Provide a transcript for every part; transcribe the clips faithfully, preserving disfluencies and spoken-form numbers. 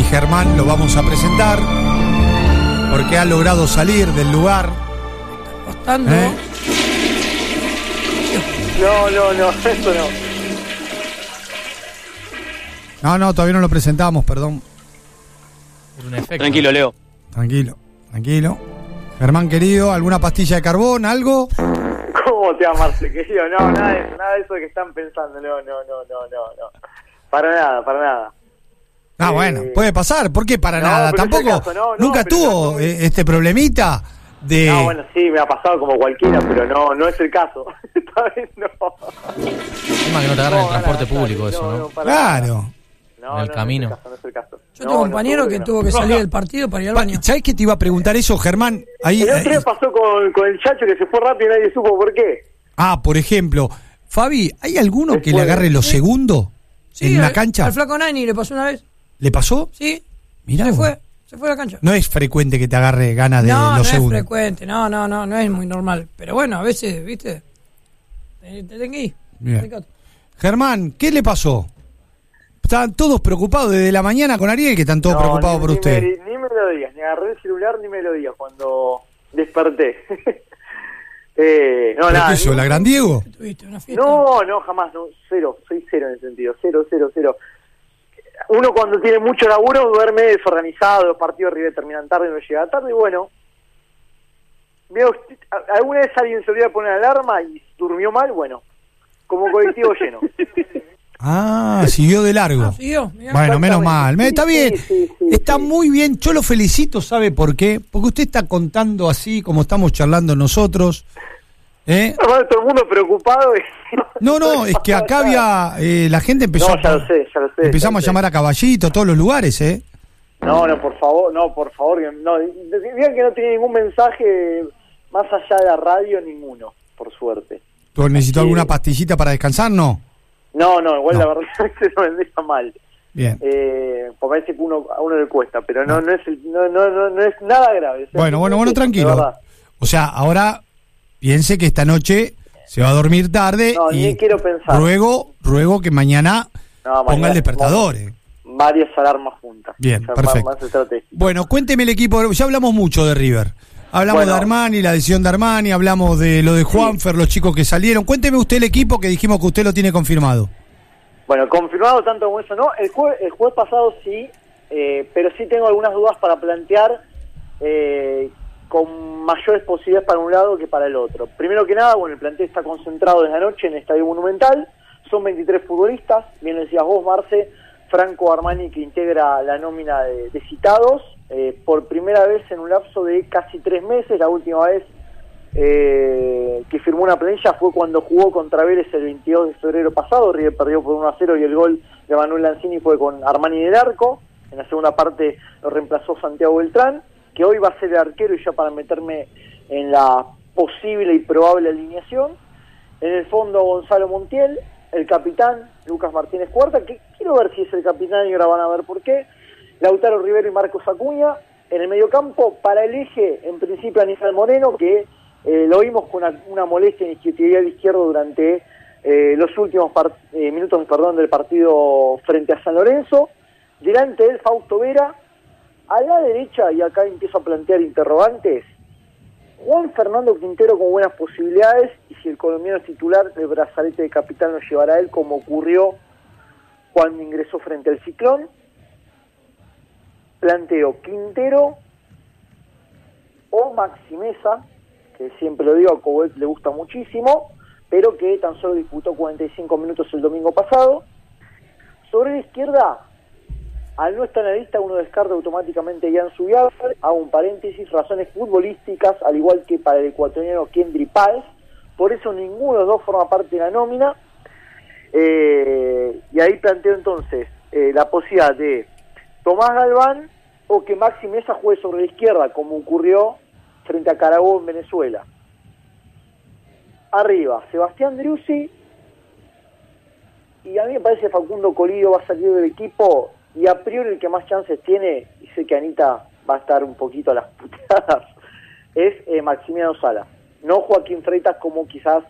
Germán lo vamos a presentar porque ha logrado salir del lugar. Costando. ¿Eh? No, no, no, eso no. No, no, todavía no lo presentamos, perdón. Un efecto. Tranquilo, Leo. Tranquilo, tranquilo. Germán querido, ¿alguna pastilla de carbón, algo? ¿Cómo te amarse, querido? No, nada de eso, nada de eso que están pensando. No, no, no, no, no, no. Para nada, para nada. Ah, Eh, bueno, puede pasar. ¿Por qué para no, nada? pero no es el Tampoco, caso, no, no, nunca pero tuvo no, eh, este problemita de... No, bueno, sí, me ha pasado como cualquiera, pero no, no es el caso. Esta vez no. Encima que no te agarran en el transporte nada, público no, eso, ¿no? no, para Claro. nada. No, En el no, camino. No es el caso, no es el caso. Yo No, tengo un no, compañero seguro que no. tuvo que salir del partido para ir al Pa- baño. ¿Sabés que te iba a preguntar eso, Germán? Ahí, El otro eh, día pasó con, con el Chacho que se fue rápido y nadie supo por qué. ah, por ejemplo, Fabi, ¿hay alguno que le Después, agarre los sí. segundos Sí, en una al- cancha? Al flaco Nani le pasó una vez. ¿Le pasó? Sí. Mirá Se vos. fue. Se fue a la cancha. No es frecuente que te agarre ganas de No, no los es segundos. frecuente. No, no, no, no es muy normal. Pero bueno, a veces, ¿viste? Te, te tengo que ir. Bien. Fíjate. Germán, ¿qué le pasó? Están todos preocupados desde la mañana con Ariel, que están todos No, preocupados ni- por ni usted. Me, ni me lo digas, ni agarré el celular ni me lo digas cuando desperté. eh, no, ¿Pero nada. qué sos, ni- la Gran Diego? ¿Tuviste una fiesta? No, no, jamás, no, cero, soy cero en ese sentido, cero, cero, cero. Uno cuando tiene mucho laburo duerme desorganizado, los partidos de River terminan tarde, no llega tarde, y bueno, veo, alguna vez alguien se olvidó poner alarma y durmió mal, bueno, como colectivo lleno. Ah, siguió de largo. Ah, siguió, mirá. Bueno, menos mal. Sí, Está sí, bien. sí, sí, Está sí. muy bien. Yo lo felicito, ¿sabe por qué? Porque usted está contando así como estamos charlando nosotros. ¿Eh? Además, todo el mundo preocupado. Y... No, no, es que acá había... eh, la gente empezó... No, ya lo sé, ya lo sé. Empezamos ya lo a llamar a Caballito, a todos los lugares, ¿eh? sé. No, no, por favor, no, por favor. que- No, digan que no tiene ningún mensaje más allá de la radio, ninguno, por suerte. ¿Tú necesitó Sí. alguna pastillita para descansar? No. No, no, igual No. la verdad se lo vendría mal. Bien. Eh, porque parece que uno, a uno le cuesta, pero no, no es, el- no, no, no, no es nada grave. O sea, Bueno, bueno, bueno, de tranquilo. verdad. O sea, ahora piense que esta noche se va a dormir tarde No, y ni quiero pensar. ruego, ruego que mañana No, ponga mañana el despertador. eh. Varias alarmas juntas. Bien, O sea, perfecto. Más, más estratégico. Bueno, cuénteme el equipo. Ya hablamos mucho de River. Hablamos Bueno. de Armani, la decisión de Armani, hablamos de lo de Juanfer, los chicos que salieron. Cuénteme usted el equipo que dijimos que usted lo tiene confirmado. Bueno, confirmado tanto como eso, ¿no? El jueves, el jueves pasado sí, eh, pero sí tengo algunas dudas para plantear eh, con mayores posibilidades para un lado que para el otro. Primero que nada, bueno, el plantel está concentrado desde anoche en el Estadio Monumental, son veintitrés futbolistas, bien lo decías vos, Marce, Franco Armani, que integra la nómina de, de citados, eh, por primera vez en un lapso de casi tres meses, la última vez eh, que firmó una planilla fue cuando jugó contra Vélez el veintidós de febrero pasado. River perdió por uno a cero y el gol de Manuel Lanzini fue con Armani del arco. En la segunda parte lo reemplazó Santiago Beltrán, que hoy va a ser el arquero, y ya para meterme en la posible y probable alineación. En el fondo, Gonzalo Montiel, el capitán Lucas Martínez Cuarta, que quiero ver si es el capitán y ahora van a ver por qué. Lautaro Rivero y Marcos Acuña. En el mediocampo, para el eje, en principio Aníbal Moreno, que eh, lo vimos con una, una molestia en isquiotibial izquierdo durante eh, los últimos part- eh, minutos perdón, del partido frente a San Lorenzo. Delante de él, Fausto Vera. A la derecha, y acá empiezo a plantear interrogantes, Juan Fernando Quintero con buenas posibilidades, y si el colombiano es titular, el brazalete de capitán lo llevará a él, como ocurrió cuando ingresó frente al Ciclón. Planteo Quintero o Maxi Mesa, que siempre lo digo, a Coudet le gusta muchísimo, pero que tan solo disputó cuarenta y cinco minutos el domingo pasado. Sobre la izquierda, al no estar en la lista, uno descarta automáticamente a Ian Zubiaga. Hago un paréntesis, razones futbolísticas, al igual que para el ecuatoriano Kendry Páez. Por eso ninguno de los dos forma parte de la nómina. Eh, y ahí planteo entonces eh, la posibilidad de Tomás Galván o que Maxi Mesa juegue sobre la izquierda, como ocurrió frente a Carabobo en Venezuela. Arriba, Sebastián Driussi. Y a mí me parece que Facundo Colidio va a salir del equipo, y a priori el que más chances tiene, y sé que Anita va a estar un poquito a las puteadas, es eh, Maximiano Sala. No Joaquín Freitas, como quizás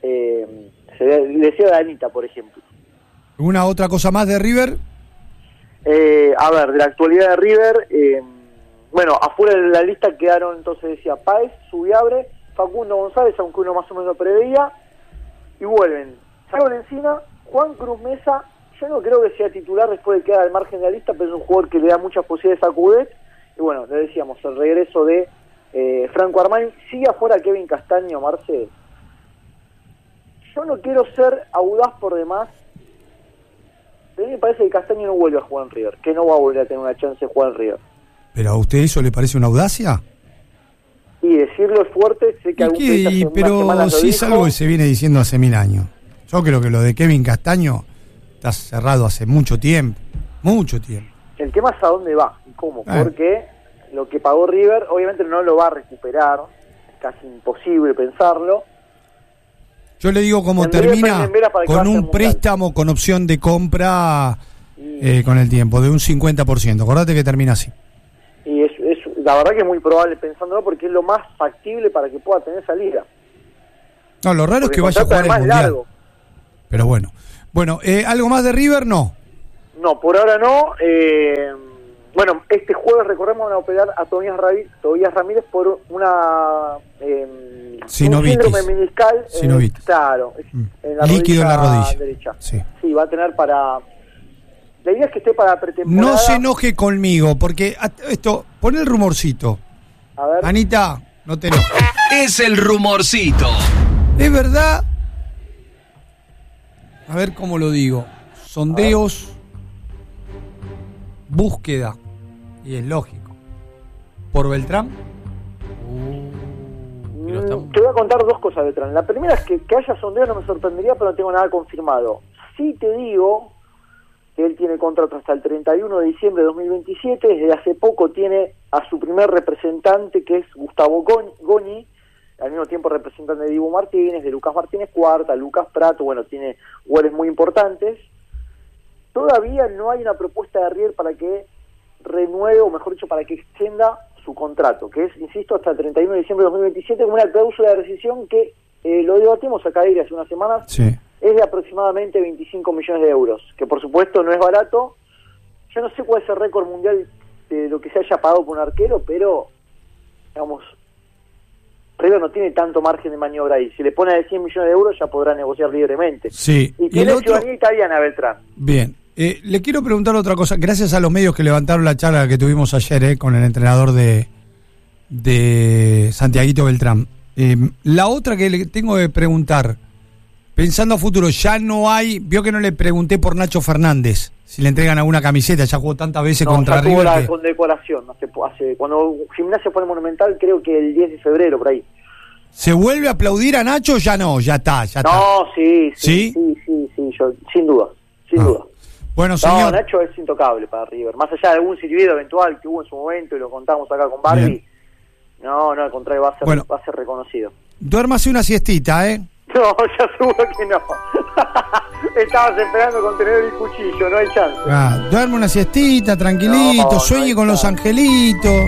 eh, se le decía a Anita, por ejemplo. ¿Alguna otra cosa más de River? Eh, a ver, de la actualidad de River, eh, bueno, afuera de la lista quedaron, entonces decía, Páez, Subiabre, Facundo González, aunque uno más o menos lo preveía, y vuelven Salvo Encina, Juan Cruz Mesa. Yo no creo que sea titular después de quedar al margen de la lista, pero es un jugador que le da muchas posibilidades a Coudet. Y bueno, le decíamos, el regreso de eh, Franco Armani. Sigue afuera Kevin Castaño, Marce. Yo no quiero ser audaz por demás, pero a mí me parece que Castaño no vuelve a jugar en River, que no va a volver a tener una chance de jugar en River. ¿Pero a usted eso le parece una audacia? Y decirlo es fuerte, sé que algún ¿Y qué? Y, pero sí es algo que se viene diciendo hace mil años. Yo creo que lo de Kevin Castaño está cerrado hace mucho tiempo, mucho tiempo. El tema es a dónde va y cómo, ah. porque lo que pagó River obviamente no lo va a recuperar, es casi imposible pensarlo. Yo le digo cómo termina con un préstamo con opción de compra y, eh, con el tiempo, de un cincuenta por ciento. Acordate que termina así. Y es, es la verdad que es muy probable pensándolo porque es lo más factible para que pueda tener salida. No, lo raro porque es que vaya a jugar el Mundial. Largo. Pero bueno. Bueno, eh, ¿algo más de River? No. No, por ahora no. Eh, bueno, este jueves, recordemos, van a operar a Tobías Ramírez, Tobías Ramírez por una eh, sinovitis. Un síndrome meniscal. Sinovitis. Eh, claro. Mm. En la líquido en la rodilla. Derecha. Sí. Sí, va a tener para... La idea es que esté para pretemporada. No se enoje conmigo, porque esto, pon el rumorcito. A ver. Anita, no te enojes. Es el rumorcito. Es verdad. A ver cómo lo digo. Sondeos, búsqueda, y es lógico. ¿Por Beltrán? Uh, estamos... Te voy a contar dos cosas, Beltrán. La primera es que, que haya sondeos no me sorprendería, pero no tengo nada confirmado. Sí te digo que él tiene contrato hasta el treinta y uno de diciembre de dos mil veintisiete. Desde hace poco tiene a su primer representante, que es Gustavo Goñi, al mismo tiempo representante de Dibu Martínez, de Lucas Martínez Cuarta, Lucas Prato. Bueno, tiene jugadores muy importantes. Todavía no hay una propuesta de River para que renueve, o mejor dicho, para que extienda su contrato, que es, insisto, hasta el treinta y uno de diciembre de dos mil veintisiete, con una cláusula de rescisión que eh, lo debatimos acá de hace unas semanas. Sí. Es de aproximadamente veinticinco millones de euros, que por supuesto no es barato. Yo no sé cuál es el récord mundial de lo que se haya pagado por un arquero, pero, digamos, River no tiene tanto margen de maniobra ahí. Si le pone de cien millones de euros ya podrá negociar libremente. Sí. Y tiene otro... ciudadanía italiana, Beltrán. Bien. Eh, le quiero preguntar otra cosa. Gracias a los medios que levantaron la charla que tuvimos ayer eh, con el entrenador de, de Santiaguito Beltrán. Eh, la otra que le tengo que preguntar, pensando a futuro, ya no hay... Vio que no le pregunté por Nacho Fernández, si le entregan alguna camiseta, ya jugó tantas veces no, contra ya River. Tuvo la que... condecoración, no sé, hace, cuando Gimnasia fue el Monumental, creo que el diez de febrero, por ahí. ¿Se vuelve a aplaudir a Nacho? Ya no, ya está, ya está. No, sí, sí, ¿Sí? sí, sí, sí, yo, sin duda, sin ah. duda. Bueno, señor. No, Nacho es intocable para River, más allá de algún silbido eventual que hubo en su momento y lo contamos acá con Barbie. Bien. No, no, al contrario, va a ser, bueno, va a ser reconocido. Duérmase una siestita, ¿eh? No, ya seguro que no. Estabas esperando con tenedor y cuchillo, no hay chance. Ah, duerme una siestita, tranquilito, no, sueñe no con chance. Los angelitos.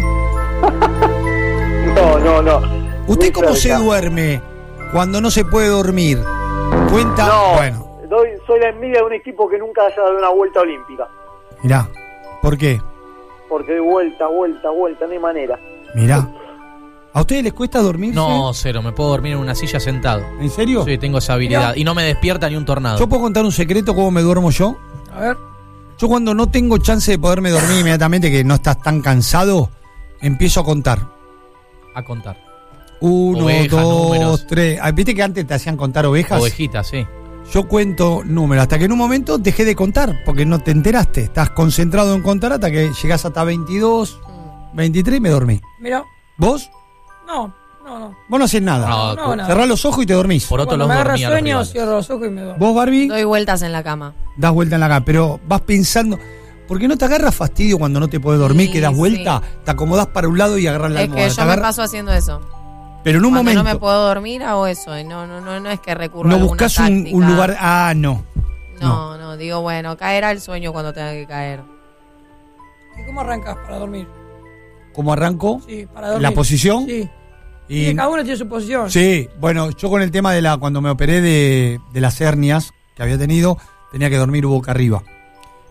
No, no, no. ¿Usted cómo se duerme cuando no se puede dormir? Cuenta. No, bueno. Doy, soy la envidia de un equipo que nunca haya dado una vuelta olímpica. Mirá, ¿por qué? Porque de vuelta, vuelta, vuelta, no hay manera. Mirá. ¿A ustedes les cuesta dormirse? No, cero, me puedo dormir en una silla sentado. ¿En serio? Sí, tengo esa habilidad. Mirá. Y no me despierta ni un tornado. ¿Yo puedo contar un secreto cómo me duermo yo? A ver. Yo cuando no tengo chance de poderme dormir inmediatamente, que no estás tan cansado, empiezo a contar. A contar. Uno, Ovejas, dos, números. tres. ¿Viste que antes te hacían contar ovejas? Ovejitas, sí. Yo cuento números, hasta que en un momento dejé de contar, porque no te enteraste. Estás concentrado en contar hasta que llegás hasta veintidós, veintitrés y me dormí. Mira. ¿Vos? No, no, no. Vos no haces nada. No, no, no. Cerrás los ojos y te dormís. Por otro Cuando lado, me agarra dormía sueño, cierro los ojos y me duermo. ¿Vos, Barbie? Doy vueltas en la cama. Das vuelta en la cama, pero vas pensando... ¿Por qué no te agarras fastidio cuando no te podés dormir, Sí, que das vuelta, sí. te acomodás para un lado y agarrás la Es almohada? que yo Te me agarras- paso haciendo eso. Pero en un Cuando momento... no me puedo dormir hago eso. y No, no, no, no es que recurro a no alguna buscas un, táctica. un lugar... Ah, no. No, no, digo, bueno, caerá el sueño cuando tenga que caer. ¿Y cómo arrancas para dormir? ¿Cómo arranco? Sí, para dormir. ¿La posición? Sí. Y... Sí, cada uno tiene su posición. Sí, bueno, yo con el tema de la... Cuando me operé de, de las hernias que había tenido, tenía que dormir boca arriba.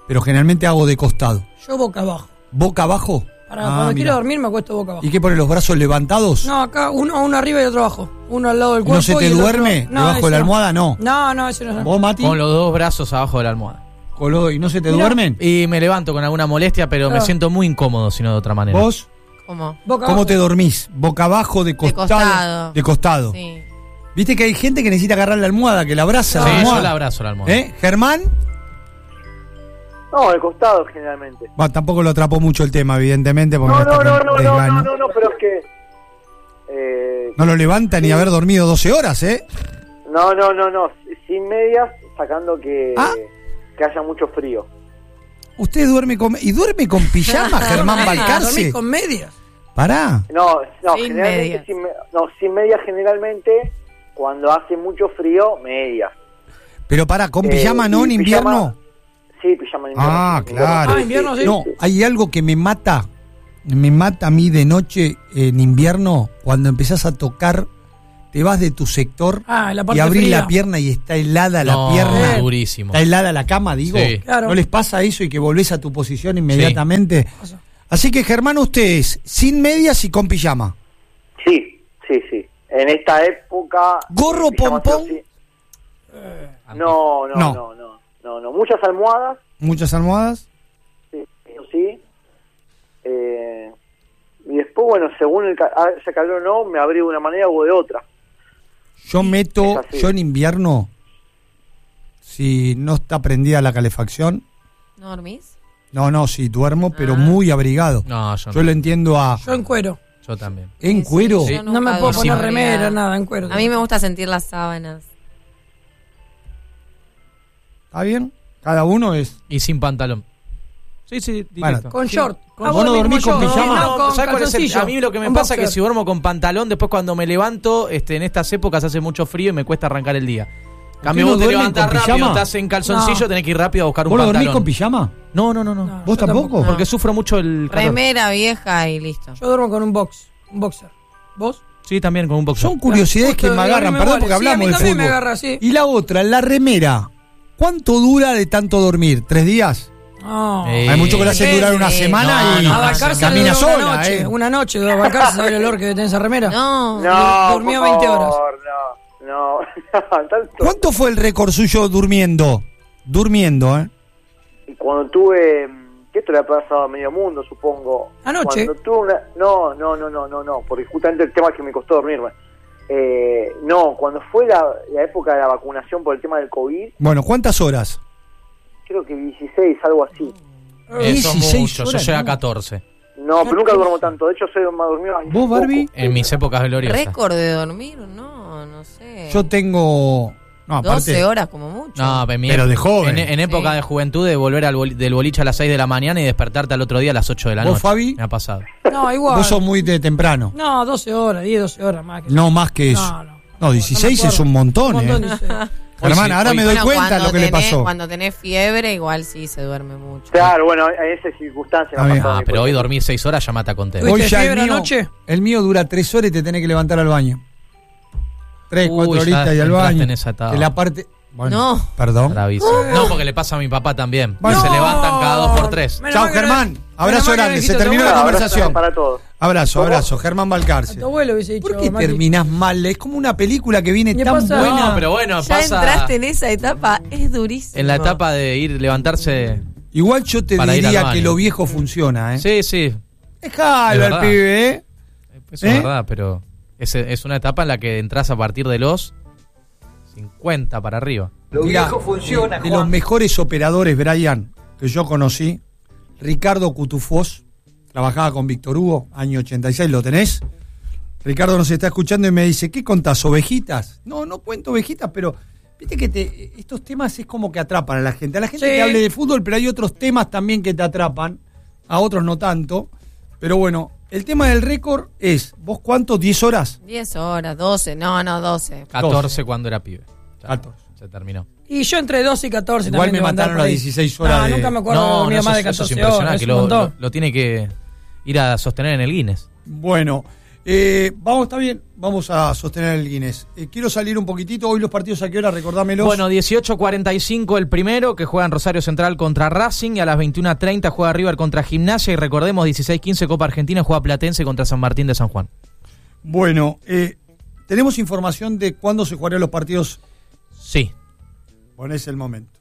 pero generalmente hago de costado. Yo boca abajo. ¿Boca abajo? Para Ah, cuando mira. quiero dormir me acuesto boca abajo. ¿Y qué pones, los brazos levantados? No, acá uno, uno arriba y otro abajo. Uno al lado del ¿No cuerpo. se te y el otro- duerme No, debajo eso de la almohada? No. No, no, eso no. ¿Vos, Mati? Con los dos brazos abajo de la almohada. Colo- ¿Y no se te Mirá. duermen? Y me levanto con alguna molestia, pero me Claro. siento muy incómodo, si no de otra manera. ¿Vos? ¿Cómo? Boca ¿Cómo abajo. te dormís? ¿Boca abajo, de costado? costado. De costado. Sí. Viste que hay gente que necesita agarrar la almohada, que la abraza. Sí, la yo almohada. la abrazo la almohada. ¿Eh? ¿Germán? No, de costado generalmente. Bueno, tampoco lo atrapó mucho el tema, evidentemente, porque No, está no, con no, no, no, desgano. no, no, no, pero es que... Eh, No lo levanta ni haber dormido doce horas, ¿eh? no, no, no, no, sin medias, sacando que, Ah. que haya mucho frío. ¿Usted duerme con... ¿Y duerme con pijama, Germán Dormís Balcarce? con medias. Pará. No, no, Sin generalmente medias. sin, me- no, sin medias generalmente, cuando hace mucho frío, medias. Pero pará, ¿con Eh, pijama no y en invierno? pijama- Sí, pijama en invierno. Ah, sí, claro. Ah, invierno, sí. No, hay algo que me mata, me mata a mí de noche en invierno, cuando empezás a tocar, te vas de tu sector Ah, la parte y abrís fría. la pierna y está helada la No, pierna. durísimo. Está helada la cama, digo. Sí. Claro. ¿No les pasa eso y que volvés a tu posición inmediatamente? Pasa. Así que, Germán, usted es sin medias y con pijama. Sí, sí, sí. En esta época... ¿Gorro, pijama pompón? sí. No, no, No. no, no, no, no. Muchas almohadas, ¿Muchas almohadas? sí, eso sí. Eh, y después, bueno, según el ca- hace calor o no, me abrigo de una manera o de otra. Yo meto, Es así. yo en invierno, si no está prendida la calefacción, ¿No dormís? no, no, sí, duermo, pero Ah. muy abrigado. No, yo Yo no. lo entiendo a... Yo en cuero. Yo también. ¿En Sí, cuero? sí, yo No me nunca puedo dormí poner abrigada. remera, nada, en cuero. A mí me gusta sentir las sábanas. ¿Está bien? Cada uno es... Y sin pantalón. Sí, sí, directo. Bueno, Con Sí. short. ¿Vos Ah, no mismo dormís con yo. pijama? No, con ¿sabes cuál es el- calzoncillo. A mí lo que me Con pasa es que boxer. si duermo con pantalón, después cuando me levanto, este, en estas épocas hace mucho frío y me cuesta arrancar el día. Cambio, no vos te duermen levantás con rápido, pijama? estás en calzoncillo, No. tenés que ir rápido a buscar un ¿Vos no pantalón. dormís con pijama? No, no, no, no. No, ¿Vos yo tampoco? No. Porque sufro mucho el calor. Remera vieja y listo. Yo duermo con un box, un boxer. ¿Vos? Sí, también con un boxer. Son curiosidades que Justo, me a mí agarran, me perdón, vale. porque Sí, a hablamos mí de también fútbol. me agarra, sí. Y la otra, la remera. ¿Cuánto dura de tanto dormir? ¿Tres días? No. Eh, Hay mucho que lo hacen depende. durar una semana No, y no, A Balcarce camina le dura sola, una noche, ¿eh? una noche, a Balcarce sabe el olor que tiene esa remera. No. No, durmió por veinte horas. favor, No, no, tanto. ¿Cuánto fue el récord suyo durmiendo? Durmiendo, ¿eh? Y cuando tuve, que esto le ha pasado a medio mundo, supongo. Anoche. Cuando tuve una, no, no, no, no, no, no, porque justamente el tema es que me costó dormirme. Eh, no, cuando fue la, la época de la vacunación por el tema del COVID, Bueno, ¿cuántas horas? creo que dieciséis, algo así. Eso es dieciséis mucho, yo horas, llegué a ¿no? catorce. No, pero nunca duermo tanto. De hecho, soy más dormido. ¿Vos, Barbie? En mis épocas gloriosas. ¿Récord de dormir? No, no sé. Yo tengo... No, aparte, doce horas como mucho. No, pero, en mi- Pero de joven. En, en época Sí. de juventud, de volver al boli- del boliche a las seis de la mañana y despertarte al otro día a las ocho de la ¿Vos, noche. Fabi? Me ha pasado. No, igual. Vos sos muy de temprano. No, doce horas, diez, doce horas más que No más que eso. No, no. No, dieciséis es un montón, Un montón, ¿eh? dice. Germán, sí, ahora hoy- me doy Bueno, cuenta cuando lo que le tenés- pasó. Cuando tenés fiebre, igual sí se duerme mucho. Claro, bueno, en esas circunstancias Está me ha bien. pasado a Ah, mí, pero por hoy ejemplo. dormir seis horas ya mata contento. ¿Tuviste Hoy ya el fiebre mío, anoche? el mío dura tres horas y te tenés que levantar al baño. Tres, Uy, cuatro ya horitas y al entraste baño. en esa etapa. Que la parte... Bueno, No. perdón. Bravísimo. No, porque le pasa a mi papá también. Bueno. Se No. levantan cada dos por tres. Menos Chao, mal que no- Germán. menos Abrazo mal que no grande. Se dijiste terminó la seguro. Abrazo conversación. para todos. Abrazo, ¿Cómo? abrazo. Germán A Balcarce. tu abuelo hubiese dicho. ¿Por qué Mati. terminás mal? Es como una película que viene ¿Qué tan pasa? buena. No, pero bueno, Ya pasa entraste en esa etapa, es durísimo. en la etapa de ir, levantarse. Igual yo te Para ir al diría baño. que lo viejo funciona, ¿eh? Sí, sí. Dejalo Es al verdad. pibe, ¿eh? Eso ¿Eh? es verdad, pero es, es una etapa en la que entras a partir de los cincuenta para arriba. Mirá, de, de los mejores operadores, Brian, que yo conocí, Ricardo Cutufós, trabajaba con Víctor Hugo, año ochenta y seis, ¿lo tenés? Ricardo nos está escuchando y me dice, ¿qué contás, ovejitas? No, no cuento ovejitas, pero viste que te, estos temas es como que atrapan a la gente. A la gente Sí. que hable de fútbol, pero hay otros temas también que te atrapan, a otros no tanto. Pero bueno, el tema del récord es, ¿vos cuánto? ¿diez horas? diez horas, doce, no, no, doce. catorce cuando era pibe. Ya, catorce. Se terminó. Y yo entre doce y catorce Igual también. me debo andar mataron por las ahí. dieciséis horas No, de- nunca me acuerdo de dormir no, más de eso, eso catorce es impresionante, horas. que Es un lo, montón. lo, lo tiene que ir a sostener en el Guinness. Bueno, Eh, vamos, está bien, vamos a sostener el Guinness. Eh, quiero salir un poquitito, hoy los partidos a qué hora, recordámelos. Bueno, dieciocho cuarenta y cinco el primero, que juega en Rosario Central contra Racing, y a las veintiuna treinta juega River contra Gimnasia, y recordemos, dieciséis quince Copa Argentina, juega Platense contra San Martín de San Juan. Bueno, eh, ¿tenemos información de cuándo se jugarían los partidos? Sí. Bueno, es el momento.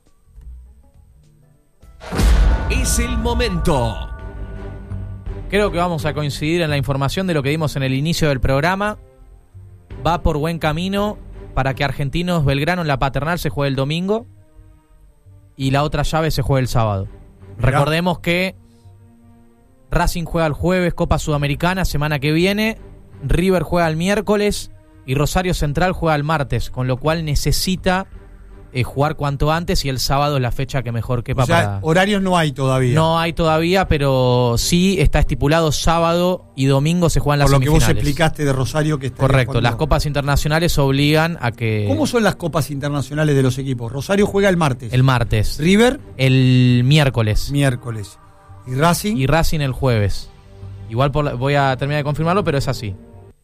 Es el momento. Creo que vamos a coincidir en la información de lo que dimos en el inicio del programa. Va por buen camino para que Argentinos Belgrano en la Paternal se juegue el domingo y la otra llave se juegue el sábado. Mirá. Recordemos que Racing juega el jueves Copa Sudamericana, semana que viene, River juega el miércoles y Rosario Central juega el martes, con lo cual necesita eh, jugar cuanto antes, y el sábado es la fecha que mejor quepa. O sea, para... horarios no hay todavía. No hay todavía, pero sí está estipulado sábado y domingo se juegan las Por lo que semifinales. vos explicaste de Rosario que está. Correcto, jugando. las copas internacionales obligan a que... ¿Cómo son las copas internacionales de los equipos? Rosario juega el martes. El martes. River el miércoles. Miércoles. ¿Y Racing? Y Racing el jueves. Igual por la... voy a terminar de confirmarlo, pero es así.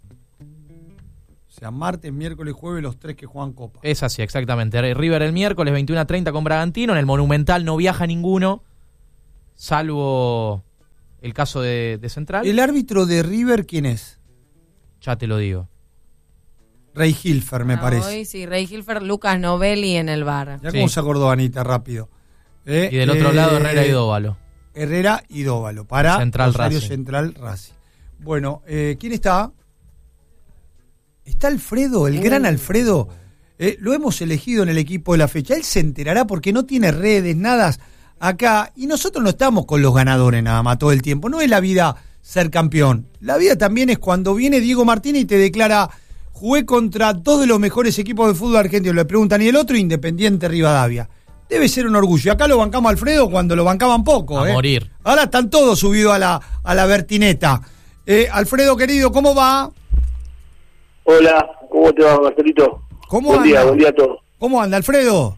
O sea, martes, miércoles, jueves, los tres que juegan copa. Es así, exactamente. River el miércoles, veintiuna treinta con Bragantino. En el Monumental no viaja ninguno, salvo el caso de, de Central. ¿El árbitro de River quién es? Ya te lo digo. Rey Hilfer, me Ah, parece. Hoy sí, Rey Hilfer, Lucas Novelli en el bar. Ya Sí. cómo se acordó Anita, rápido. Eh, Y del otro eh, lado, Herrera y Dóvalo. Herrera y Dóvalo. Para Central Rosario Racing. Central Racing. Bueno, eh, ¿quién está? Está Alfredo, el gran Alfredo. Eh, lo hemos elegido en el equipo de la fecha. Él se enterará porque no tiene redes, nada acá. Y nosotros no estamos con los ganadores nada más todo el tiempo. No es la vida ser campeón. La vida también es cuando viene Diego Martínez y te declara: jugué contra dos de los mejores equipos de fútbol argentino. Le preguntan, ¿y el otro? Independiente Rivadavia. Debe ser un orgullo. Acá lo bancamos a Alfredo cuando lo bancaban poco. A eh. morir. Ahora están todos subidos a la, a la vertineta. Eh, Alfredo, querido, ¿cómo va? Hola, ¿cómo te va, Marcelito? ¿Cómo buen anda? día, buen día a todos. ¿Cómo anda, Alfredo?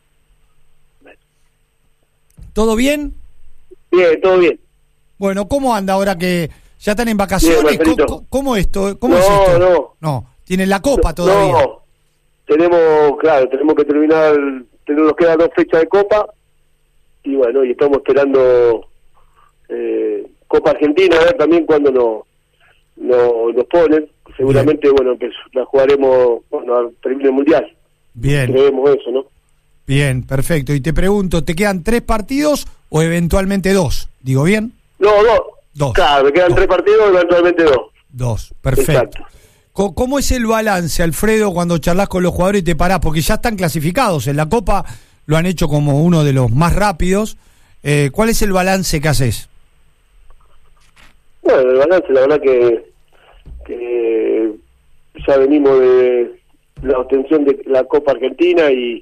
¿Todo bien? Bien, todo bien. Bueno, ¿cómo anda ahora que ya están en vacaciones? Bien, Marcelito. ¿Cómo, cómo esto? ¿Cómo No, es esto? no. No, tienen la copa todavía. No, tenemos, claro, tenemos que terminar, tenemos, nos quedan dos fechas de Copa, y bueno, y estamos esperando eh, Copa Argentina, a ver también cuándo nos, nos, nos ponen. Seguramente, bueno, que la jugaremos cuando bueno, termine el Mundial. Bien, Creemos eso, ¿no? bien, perfecto. Y te pregunto, ¿te quedan tres partidos o eventualmente dos? ¿Digo bien? No, dos. Dos. Claro, me quedan Dos. tres partidos, eventualmente dos. Dos, perfecto. Exacto. Co- ¿Cómo es el balance, Alfredo, cuando charlas con los jugadores y te parás? Porque ya están clasificados en la Copa, lo han hecho como uno de los más rápidos. Eh, ¿Cuál es el balance que haces? Bueno, el balance, la verdad que, que ya venimos de la obtención de la Copa Argentina y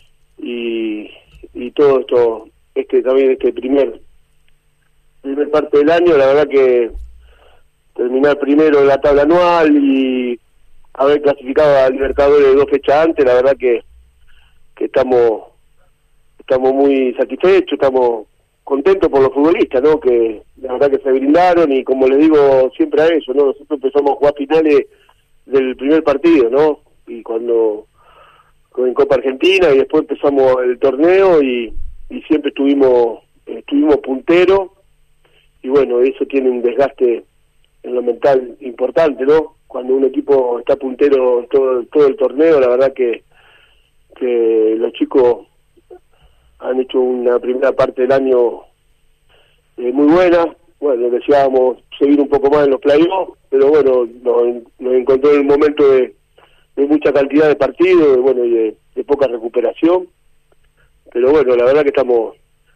y, y todo esto, este también este primer primer parte del año, la verdad que terminar primero la tabla anual y haber clasificado a Libertadores dos fechas antes, la verdad que que estamos estamos muy satisfechos, estamos contentos por los futbolistas, ¿no? Que la verdad que se brindaron y como les digo siempre a ellos, ¿no? Nosotros empezamos a jugar finales del primer partido, ¿no? Y cuando en Copa Argentina y después empezamos el torneo y, y siempre estuvimos estuvimos punteros y bueno, eso tiene un desgaste en lo mental importante, ¿no? Cuando un equipo está puntero todo todo el torneo, la verdad que que los chicos han hecho una primera parte del año eh, muy buena. Bueno, deseábamos seguir un poco más en los playoffs, pero bueno, nos, nos encontró en un momento de, de mucha cantidad de partidos, de, bueno, y de, de poca recuperación. Pero bueno, la verdad que estamos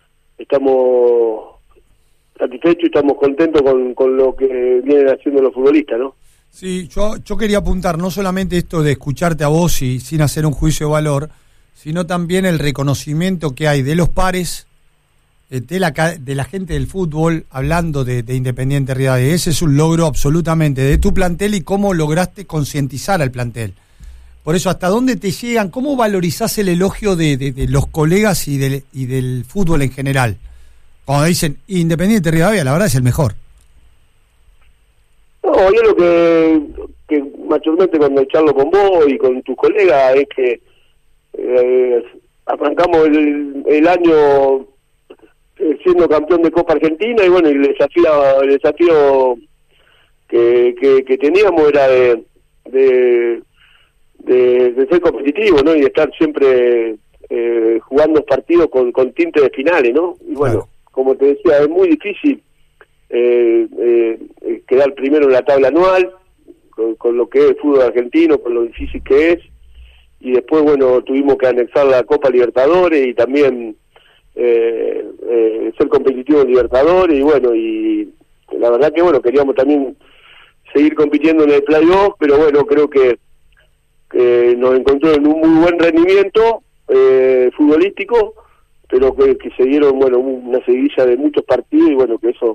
estamos satisfechos y estamos contentos con, con lo que vienen haciendo los futbolistas, ¿no? Sí, yo, yo quería apuntar no solamente esto de escucharte a vos y sin hacer un juicio de valor, sino también el reconocimiento que hay de los pares, eh, de la, de la gente del fútbol, hablando de, de Independiente Rivadavia. Ese es un logro absolutamente de tu plantel y cómo lograste concientizar al plantel. Por eso, ¿hasta dónde te llegan? ¿Cómo valorizás el elogio de, de, de los colegas y del, y del fútbol en general? Cuando dicen Independiente Rivadavia, la verdad es el mejor. No, yo lo que, que mayormente cuando charlo con vos y con tus colegas es que eh, arrancamos el, el año eh, siendo campeón de Copa Argentina y bueno, el desafío, el desafío que, que, que teníamos era de, de, de, de ser competitivo, ¿no? Y de estar siempre eh, jugando partidos con, con tinte de finales, ¿no? Y bueno, claro, como te decía, es muy difícil Eh, eh, quedar primero en la tabla anual con, con lo que es el fútbol argentino, con lo difícil que es, y después bueno, tuvimos que anexar la Copa Libertadores y también eh, eh, ser competitivo en Libertadores, y bueno, y la verdad que bueno, queríamos también seguir compitiendo en el playoff, pero bueno, creo que, que nos encontró en un muy buen rendimiento eh, futbolístico, pero que, que se dieron bueno, una seguidilla de muchos partidos, y bueno, que eso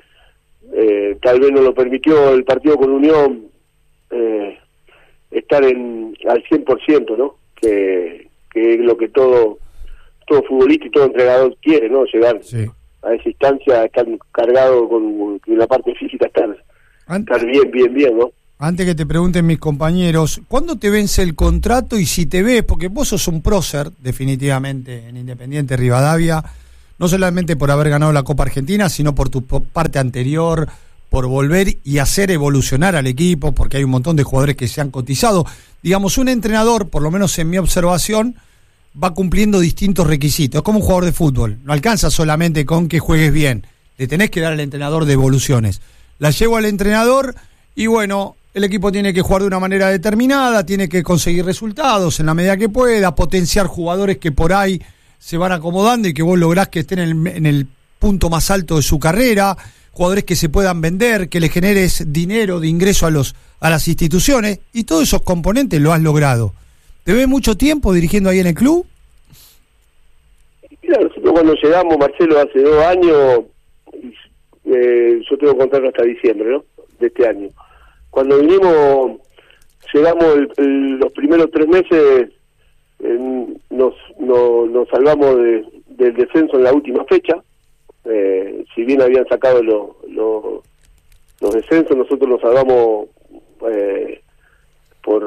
Eh, tal vez no lo permitió el partido con Unión eh, estar en al cien por ciento, ¿no? Que, que es lo que todo todo futbolista y todo entrenador quiere, ¿no? Llegar sí. a esa instancia, estar cargado con, con la parte física, estar, Ante, estar bien, bien, bien, ¿no? Antes que te pregunten mis compañeros, ¿cuándo te vence el contrato y si te ves? Porque vos sos un prócer, definitivamente, en Independiente Rivadavia, no solamente por haber ganado la Copa Argentina, sino por tu parte anterior, por volver y hacer evolucionar al equipo, porque hay un montón de jugadores que se han cotizado. Digamos, un entrenador, por lo menos en mi observación, va cumpliendo distintos requisitos. Es como un jugador de fútbol. No alcanza solamente con que juegues bien. Le tenés que dar al entrenador devoluciones. La llevo al entrenador y bueno, el equipo tiene que jugar de una manera determinada, tiene que conseguir resultados en la medida que pueda, potenciar jugadores que por ahí se van acomodando y que vos lográs que estén en el, en el punto más alto de su carrera, jugadores que se puedan vender, que le generes dinero de ingreso a los a las instituciones, y todos esos componentes lo has logrado. ¿Te ves mucho tiempo dirigiendo ahí en el club? Claro, nosotros cuando llegamos, Marcelo, hace dos años, eh, yo tengo contrato hasta diciembre, ¿no?, de este año. Cuando vinimos, llegamos el, el, los primeros tres meses, Eh, nos, no, nos salvamos de, del descenso en la última fecha, eh, si bien habían sacado lo, lo, los descensos, nosotros nos salvamos eh, por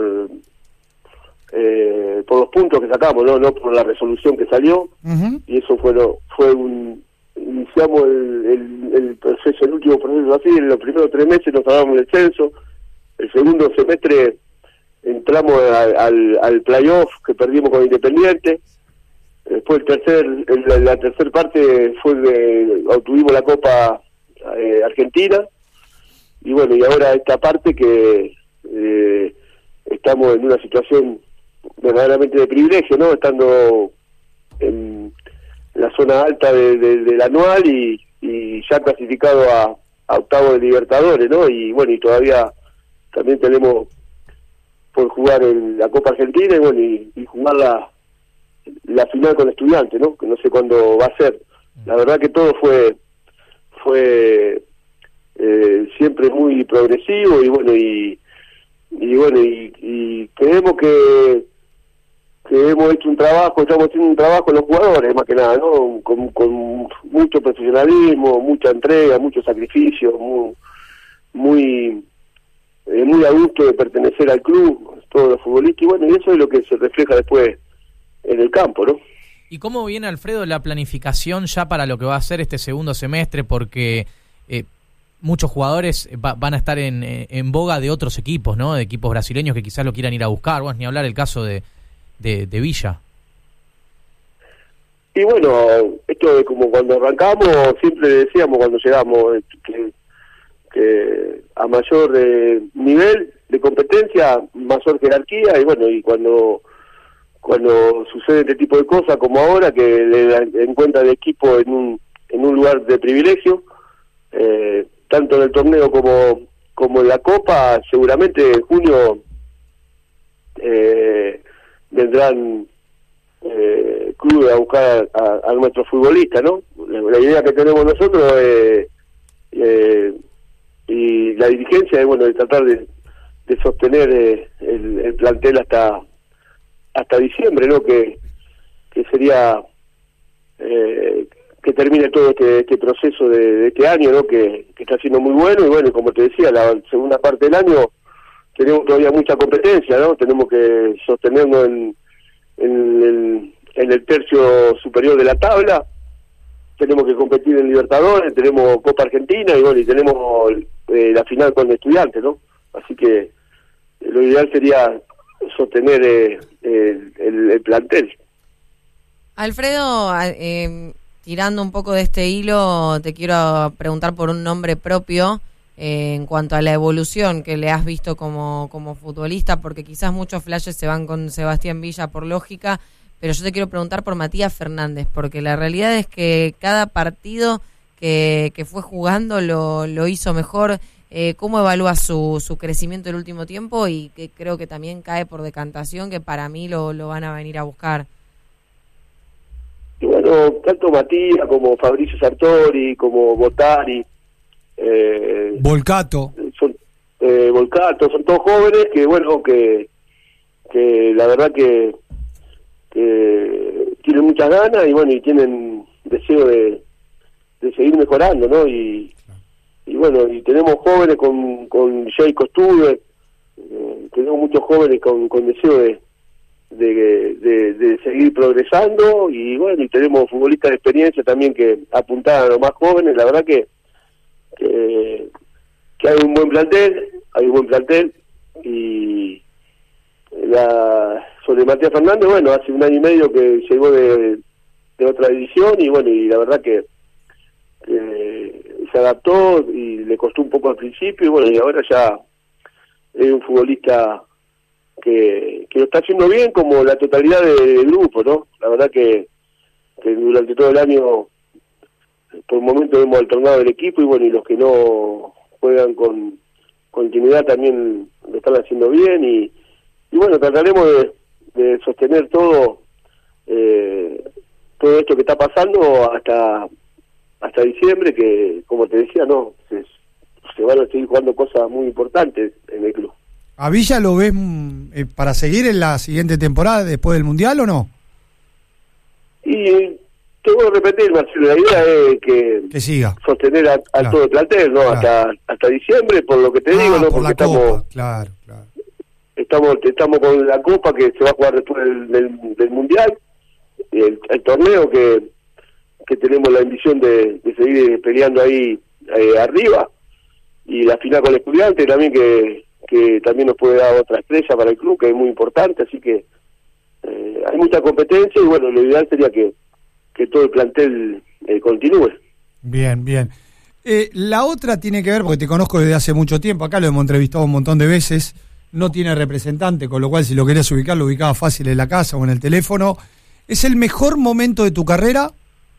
eh, por los puntos que sacamos, no no por la resolución que salió. Uh-huh. Y eso fue lo, fue un iniciamos el, el, el proceso, el último proceso así, en los primeros tres meses nos salvamos del descenso, el segundo semestre entramos al, al, al playoff que perdimos con Independiente, después el tercer, el, la tercera parte fue que obtuvimos la Copa eh, Argentina, y bueno, y ahora esta parte que eh, estamos en una situación verdaderamente de privilegio, ¿no? Estando en la zona alta de, de, del anual y, y ya clasificado a, a octavo de Libertadores, ¿no? Y bueno, y todavía también tenemos por jugar en la Copa Argentina y bueno, y, y jugar la, la final con Estudiantes, ¿no? Que no sé cuándo va a ser. La verdad que todo fue fue eh, siempre muy progresivo y bueno, y, y bueno, y, y creemos que que hemos hecho un trabajo, estamos haciendo un trabajo en los jugadores, más que nada, ¿no? Con, con mucho profesionalismo, mucha entrega, mucho sacrificio, muy muy Eh, muy a gusto de pertenecer al club, todos los futbolistas, y bueno, y eso es lo que se refleja después en el campo, ¿no? ¿Y cómo viene, Alfredo, la planificación ya para lo que va a ser este segundo semestre? Porque eh, muchos jugadores va, van a estar en, en boga de otros equipos, ¿no? De equipos brasileños que quizás lo quieran ir a buscar, bueno, ni hablar el caso de, de, de Villa. Y bueno, esto es como cuando arrancamos, siempre decíamos cuando llegamos que que a mayor eh, nivel de competencia, mayor jerarquía, y bueno, y cuando cuando sucede este tipo de cosas como ahora, que le encuentra el equipo en un en un lugar de privilegio, eh, tanto en el torneo como como en la Copa, seguramente en junio eh, vendrán eh, clubes a buscar a, a, a nuestros futbolistas, ¿no? La, la idea que tenemos nosotros es eh, y la dirigencia es bueno de tratar de, de sostener eh, el, el plantel hasta hasta diciembre, ¿no? Que que sería eh, que termine todo este, este proceso de, de este año, ¿no? Que, que que está siendo muy bueno, y bueno, como te decía, la segunda parte del año tenemos todavía mucha competencia, ¿no? Tenemos que sostenernos en, en, el, en el tercio superior de la tabla, tenemos que competir en Libertadores, tenemos Copa Argentina y bueno, y tenemos eh, la final con Estudiantes, ¿no? Así que eh, lo ideal sería sostener eh, el, el, el plantel. Alfredo, eh, tirando un poco de este hilo, te quiero preguntar por un nombre propio eh, en cuanto a la evolución que le has visto como, como futbolista, porque quizás muchos flashes se van con Sebastián Villa por lógica, pero yo te quiero preguntar por Matías Fernández, porque la realidad es que cada partido que, que fue jugando lo, lo hizo mejor. Eh, ¿Cómo evalúas su, su crecimiento el último tiempo? Y que creo que también cae por decantación, que para mí lo, lo van a venir a buscar. Y bueno, tanto Matías como Fabricio Sartori, como Botari, eh, Volcato. Son, eh, Volcato, son todos jóvenes que, bueno, que, que la verdad que, que tienen muchas ganas y, bueno, y tienen deseo de, de seguir mejorando, ¿no? Y, y bueno, y tenemos jóvenes con, con Jay Costuve, eh, tenemos muchos jóvenes con, con deseo de De, de, de seguir progresando y bueno, y tenemos futbolistas de experiencia también que apuntan a los más jóvenes. La verdad que, que que hay un buen plantel, hay un buen plantel y la sobre Matías Fernández, bueno, hace un año y medio que llegó de, de otra división y bueno, y la verdad que, que se adaptó y le costó un poco al principio y bueno, y ahora ya es un futbolista que, que lo está haciendo bien como la totalidad de- del grupo, ¿no? La verdad que, que durante todo el año por momentos hemos alternado el equipo y bueno, y los que no juegan con continuidad también lo están haciendo bien y, y bueno, trataremos de, de sostener todo eh, todo esto que está pasando hasta hasta diciembre, que como te decía, no, se, se van a seguir jugando cosas muy importantes en el club. ¿A Villa lo ves mm, eh, para seguir en la siguiente temporada después del Mundial o no? Y te voy a repetir, Marcelo, la idea es que, Que siga. sostener a, a Claro. todo el plantel, ¿no? Claro. Hasta hasta diciembre, por lo que te Ah, digo, ¿no? por Porque la estamos Copa, claro, claro. estamos estamos con la Copa que se va a jugar después del, del, del Mundial, el, el torneo que, que tenemos la ambición de, de seguir peleando ahí eh, arriba, y la final con el Estudiante también que, que también nos puede dar otra estrella para el club, que es muy importante, así que eh, hay mucha competencia y bueno, lo ideal sería que, que todo el plantel eh, continúe. Bien, bien. Eh, la otra tiene que ver, porque te conozco desde hace mucho tiempo, acá lo hemos entrevistado un montón de veces, no tiene representante, con lo cual si lo querías ubicar, lo ubicabas fácil en la casa o en el teléfono. ¿Es el mejor momento de tu carrera?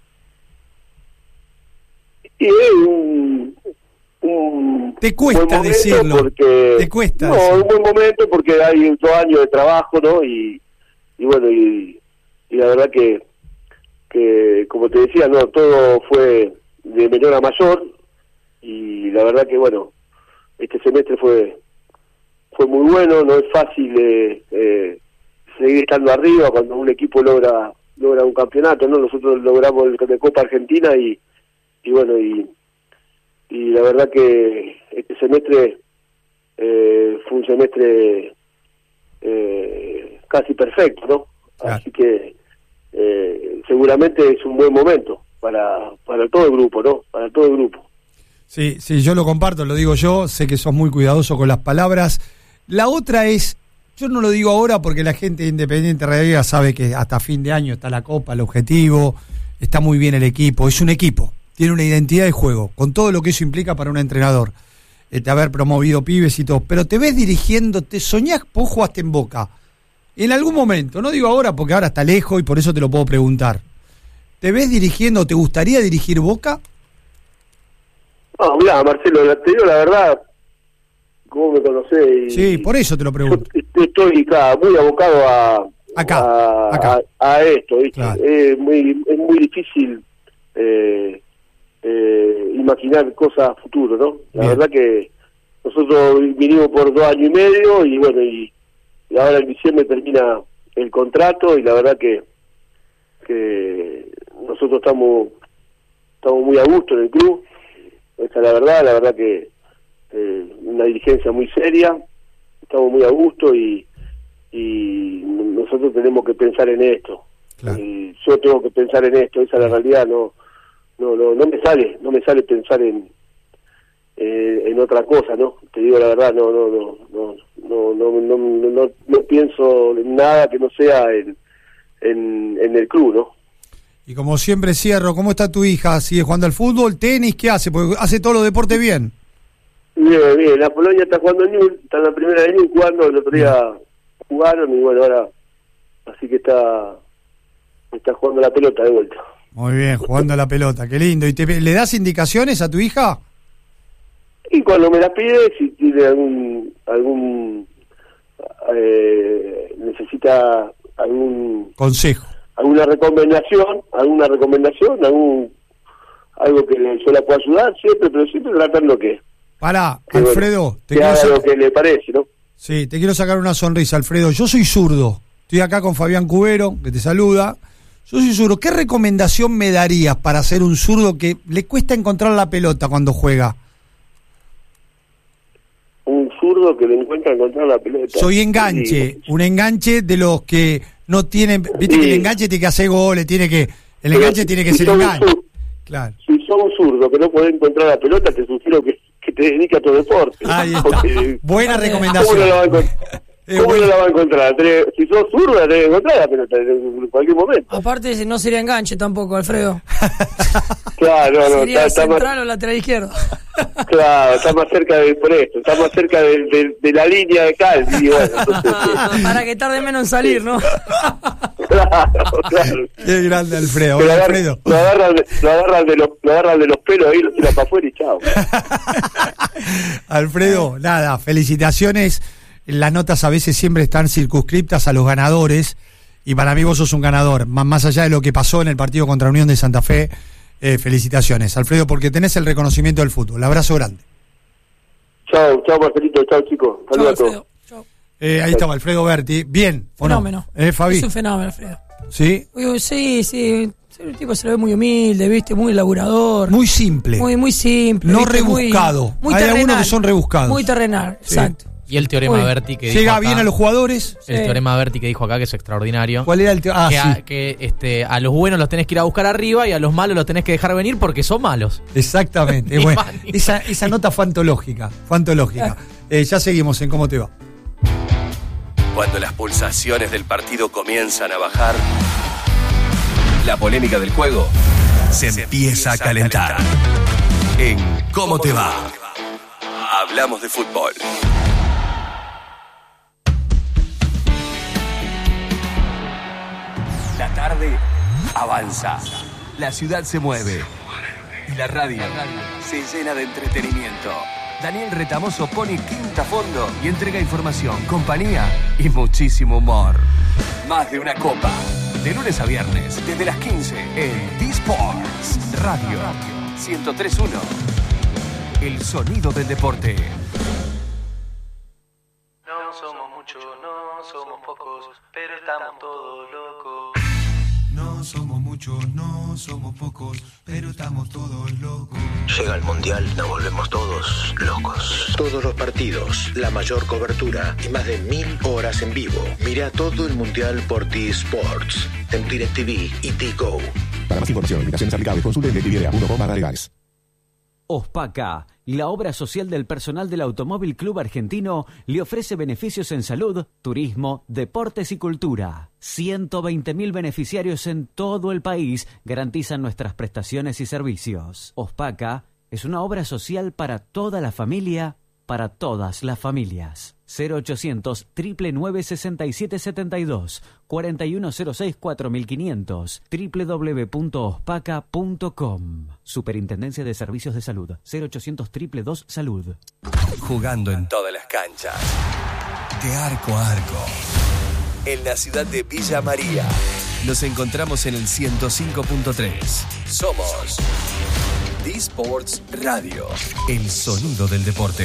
Y es un, un Te cuesta buen momento decirlo, porque, te cuesta no, decirlo. un buen momento porque hay dos años de trabajo, ¿no? Y, y bueno, y, y la verdad que, que, como te decía, no, todo fue de menor a mayor y la verdad que, bueno, este semestre fue fue muy bueno, no es fácil eh, eh, seguir estando arriba cuando un equipo logra logra un campeonato, ¿no? Nosotros logramos el de Copa Argentina y y bueno, y, y la verdad que este semestre eh, fue un semestre eh, casi perfecto, ¿no? Claro. Así que eh, seguramente es un buen momento para, para todo el grupo, ¿no? Para todo el grupo. Sí, sí, yo lo comparto, lo digo yo, sé que sos muy cuidadoso con las palabras. La otra es, yo no lo digo ahora porque la gente de Independiente Rivadavia sabe que hasta fin de año está la Copa, el objetivo, está muy bien el equipo, es un equipo, tiene una identidad de juego, con todo lo que eso implica para un entrenador, eh, de haber promovido pibes y todo, pero te ves dirigiéndote, soñás, vos jugaste en Boca, en algún momento, no digo ahora porque ahora está lejos y por eso te lo puedo preguntar, ¿te ves dirigiendo, te gustaría dirigir Boca? No, mirá, Marcelo, la- te digo la verdad, cómo me conocés. Y, Sí, por eso te lo pregunto. Yo estoy acá, muy abocado a Acá, a, acá. a, a esto, ¿viste? Claro. Es muy es muy difícil eh, eh, imaginar cosas a futuro, ¿no? La Bien. verdad que nosotros vinimos por dos años y medio y bueno, y, y ahora en diciembre termina el contrato y la verdad que que nosotros estamos estamos muy a gusto en el club. Esa la verdad, la verdad que eh, una dirigencia muy seria, estamos muy a gusto y, y nosotros tenemos que pensar en esto. Claro. Y yo tengo que pensar en esto, esa es la realidad, no no no no me sale, no me sale pensar en eh, en otra cosa, ¿no? Te digo la verdad, no no no no no no no, no, no, no pienso en nada que no sea en, en en el club, ¿no? Y como siempre cierro, ¿cómo está tu hija? ¿Sigue jugando al fútbol, tenis? ¿Qué hace? Porque hace todos los deportes bien. Bien, bien, la Polonia está jugando en Newell, está en la primera de Newell jugando, el otro día jugaron y bueno, ahora así que está está jugando la pelota de vuelta. Muy bien, jugando a la pelota, qué lindo. ¿Y te, le das indicaciones a tu hija? Y cuando me la pide, si tiene algún algún eh, necesita algún consejo, alguna recomendación, alguna recomendación, algún algo que le, yo la pueda ayudar siempre, pero siempre tratando que Pará, que, Alfredo, bueno, te que quiero haga sacar... lo que le parece, ¿no? Sí, te quiero sacar una sonrisa, Alfredo. Yo soy zurdo. Estoy acá con Fabián Cubero, que te saluda. Yo soy zurdo. ¿Qué recomendación me darías para ser un zurdo que le cuesta encontrar la pelota cuando juega? Un zurdo que le encuentra encontrar la pelota. Soy enganche, Sí. un enganche de los que no tienen... Viste Sí. que el enganche tiene que hacer goles, tiene que... El Pero enganche si- tiene que si ser sos un enganche. zur- Claro. Si sos un zurdo que no podés encontrar la pelota, te sugiero que, que te dediques a tu deporte. Ahí está. Porque, Buena ¿cómo recomendación. no la va a encontrar? Eh, ¿Cómo bueno. no la va a encontrar? Tenés- Si sos zurdo, la tenés que encontrar la pelota en cualquier momento. Aparte, no sería enganche tampoco, Alfredo. Claro, no, no, Sería está, está central más, o lateral izquierdo. claro, está más cerca de, por esto, está más cerca de, de, de la línea de Calvi. Y bueno, entonces, sí. Para que tarde menos en salir, ¿no? Claro, claro. Qué grande, Alfredo. Pero Hola, agarra- Alfredo. Lo agarran, de, lo, agarran de los, lo agarran de los pelos ahí, lo tiran para afuera y chao. Alfredo, nada, felicitaciones. Las notas a veces siempre están circunscriptas a los ganadores y para mí vos sos un ganador. Más, más allá de lo que pasó en el partido contra Unión de Santa Fe, eh, felicitaciones, Alfredo, porque tenés el reconocimiento del fútbol. Abrazo grande. Chao, chao Marcelito, chao chicos. Chau, Saludos a todos. Alfredo. Chau. Eh, ahí estaba Alfredo Berti. Bien, ¿o no? Fenómeno. ¿Eh, Fabi? Es un fenómeno, Alfredo. ¿Sí? Uy, Sí, sí. El tipo se lo ve muy humilde, ¿viste? Muy laburador. Muy simple. Muy, muy simple. No ¿viste? Muy- rebuscado. Muy, Hay terrenal. algunos que son rebuscados. Muy terrenal, Sí. exacto. Y el teorema Uy. Berti que Llega dijo acá, bien a los jugadores. el Sí. teorema Berti que dijo acá que es extraordinario. ¿Cuál era el te- Ah, que a, sí. que, este, a los buenos los tenés que ir a buscar arriba y a los malos los tenés que dejar venir porque son malos. Exactamente. Ni Bueno, más ni esa, esa nota fue antológica. Fue antológica. Eh, ya seguimos en Cómo Te Va. Cuando las pulsaciones del partido comienzan a bajar, la polémica del juego se empieza a calentar. En ¿Cómo te va? Hablamos de fútbol. La tarde avanza. La ciudad se mueve. Y la radio se llena de entretenimiento. Daniel Retamoso pone quinta a fondo y entrega información, compañía y muchísimo humor. Más de una copa. De lunes a viernes, desde las quince, en D-Sports Radio ciento tres punto uno. El sonido del deporte. No somos muchos, no somos pocos, pero estamos todos locos. No somos muchos, no somos pocos, pero estamos todos locos. Llega el Mundial, nos volvemos todos locos. Todos los partidos, la mayor cobertura y más de mil horas en vivo. Mira todo el Mundial por T-Sports, en DirecTV y T-Go. Para más información, limitaciones aplicables, consulte en directv punto com barra legales. OSPACA, la obra social del personal del Automóvil Club Argentino, le ofrece beneficios en salud, turismo, deportes y cultura. ciento veinte mil beneficiarios en todo el país garantizan nuestras prestaciones y servicios. OSPACA es una obra social para toda la familia, para todas las familias. cero ochocientos, nueve nueve sesenta y siete setenta y dos, cuarenta y uno cero seis cuatro mil quinientos, doble u doble u doble u punto ospaca punto com. Superintendencia de Servicios de Salud, cero ochocientos, dos dos salud. Jugando en todas las canchas. De arco a arco. En la ciudad de Villa María. Nos encontramos en el ciento cinco punto tres. Somos D-Sports Radio. El sonido del deporte.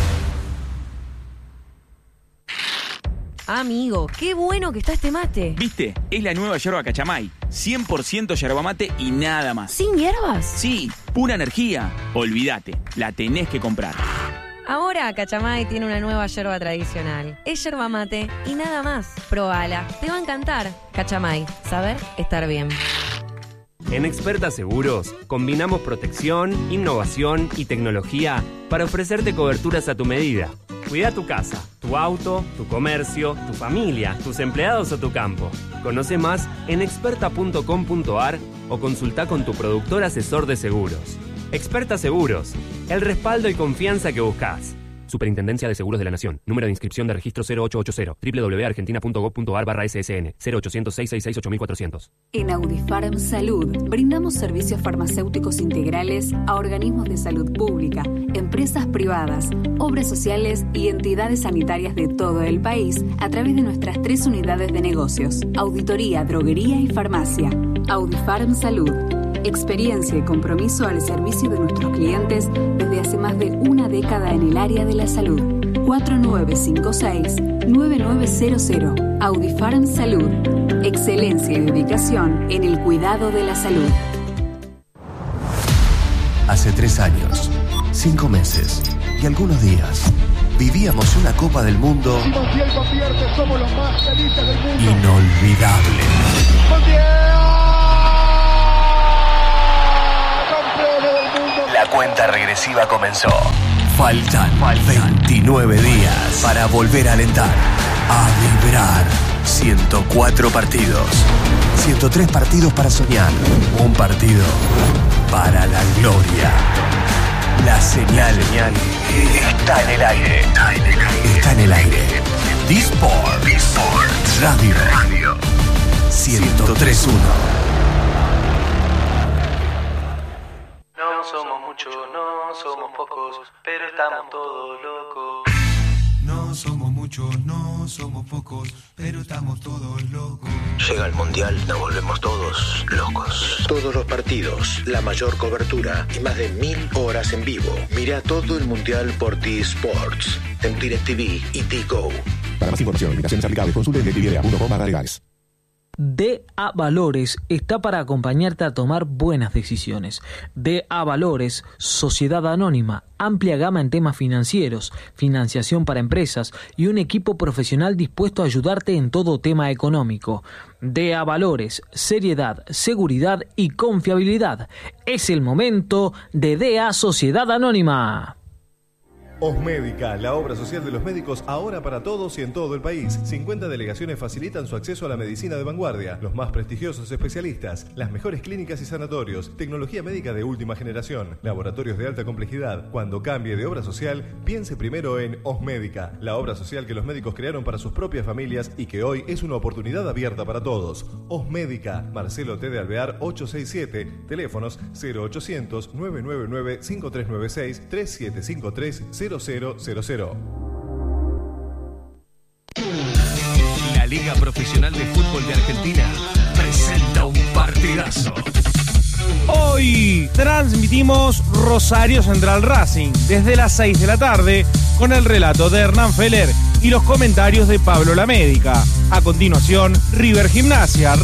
Amigo, qué bueno que está este mate. ¿Viste? Es la nueva yerba Cachamay. cien por ciento yerba mate y nada más. ¿Sin hierbas? Sí, Pura energía, olvídate, la tenés que comprar. Ahora Cachamay tiene una nueva yerba tradicional. Es yerba mate y nada más. Probala, te va a encantar. Cachamay, saber estar bien. En Experta Seguros, combinamos protección, innovación y tecnología para ofrecerte coberturas a tu medida. Cuida tu casa, tu auto, tu comercio, tu familia, tus empleados o tu campo. Conoce más en experta punto com punto a r o consulta con tu productor asesor de seguros. Experta Seguros, el respaldo y confianza que buscas. Superintendencia de Seguros de la Nación. Número de inscripción de registro cero ocho ocho cero. doble u doble u doble u punto argentina punto gob punto a r barra S S N. cero ochocientos, seiscientos sesenta y seis, ocho mil cuatrocientos. En Audifarm Salud brindamos servicios farmacéuticos integrales a organismos de salud pública, empresas privadas, obras sociales y entidades sanitarias de todo el país a través de nuestras tres unidades de negocios: auditoría, droguería y farmacia. Audifarm Salud. Experiencia y compromiso al servicio de nuestros clientes desde hace más de una década en el área de la salud. cuatro nueve cinco seis, nueve nueve cero cero. Audifarm Salud. Excelencia y dedicación en el cuidado de la salud. Hace tres años, cinco meses y algunos días, vivíamos una Copa del Mundo inolvidable. La cuenta regresiva comenzó. Faltan veintinueve días para volver a alentar, a vibrar. ciento cuatro partidos, ciento tres partidos para soñar, un partido para la gloria. La señal está en el aire. Está en el aire. D-Sport. Radio. ciento tres punto uno. No somos muchos, no somos pocos, pero estamos todos locos. No somos muchos, no somos pocos, pero estamos todos locos. Llega el Mundial, nos volvemos todos locos. Todos los partidos, la mayor cobertura y más de mil horas en vivo. Mira todo el Mundial por T-Sports, en DirecTV y T-Go. Para más información, invitaciones aplicables, consulte en directv punto com barra legales. D A Valores está para acompañarte a tomar buenas decisiones. D A Valores, Sociedad Anónima, amplia gama en temas financieros, financiación para empresas y un equipo profesional dispuesto a ayudarte en todo tema económico. D A Valores, seriedad, seguridad y confiabilidad. Es el momento de D A Sociedad Anónima. Osmédica, la obra social de los médicos ahora para todos y en todo el país. cincuenta delegaciones facilitan su acceso a la medicina de vanguardia, los más prestigiosos especialistas, las mejores clínicas y sanatorios, tecnología médica de última generación, laboratorios de alta complejidad. Cuando cambie de obra social, piense primero en Osmédica, la obra social que los médicos crearon para sus propias familias y que hoy es una oportunidad abierta para todos. Osmédica, Marcelo T. de Alvear ochocientos sesenta y siete, teléfonos cero ochocientos, nueve nueve nueve, cinco tres nueve seis, tres siete cinco tres, cero cero cero cero. La Liga Profesional de Fútbol de Argentina presenta un partidazo. Hoy transmitimos Rosario Central Racing desde las seis de la tarde con el relato de Hernán Feller y los comentarios de Pablo Lamédica. A continuación, River Gimnasia